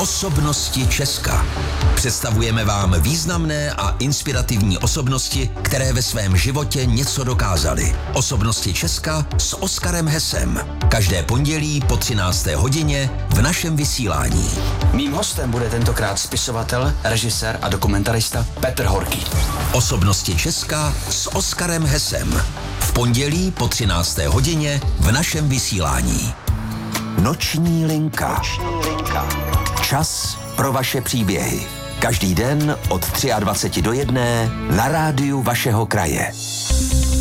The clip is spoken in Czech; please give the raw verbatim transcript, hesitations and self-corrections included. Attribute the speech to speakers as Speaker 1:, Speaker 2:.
Speaker 1: Osobnosti Česka. Představujeme vám významné a inspirativní osobnosti, které ve svém životě něco dokázaly. Osobnosti Česka s Oskarem Hesem. Každé pondělí po třinácté hodině v našem vysílání.
Speaker 2: Mým hostem bude tentokrát spisovatel, režisér a dokumentarista Petr Horký.
Speaker 1: Osobnosti Česka s Oskarem Hesem. V pondělí po třinácté hodině v našem vysílání. Noční linka. Noční linka. Čas pro vaše příběhy. Každý den od dvacet tři do jedné na rádiu vašeho kraje.